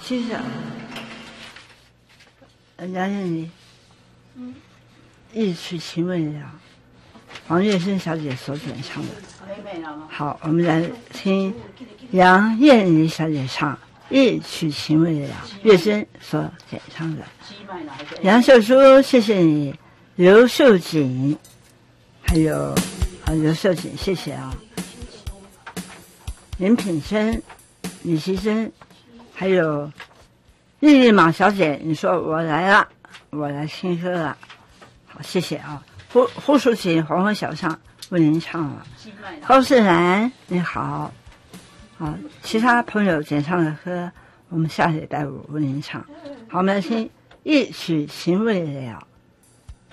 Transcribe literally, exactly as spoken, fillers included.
欣赏梁艳妮，嗯，一曲情未了，黄月生小姐所演唱的。好，我们来听杨艳妮小姐唱一曲情未了，月生所演唱的。杨秀珠，谢谢你。刘秀锦，还有啊刘秀锦，谢谢啊。林品生、李其珍，还有丽丽马小姐，你说我来了，我来听歌了，好，谢谢啊。呼呼舒琴黄昏小唱为您唱了。高世兰，你好，好，其他朋友点唱的歌，我们下礼拜五为您唱。好，我们来听一曲情未了。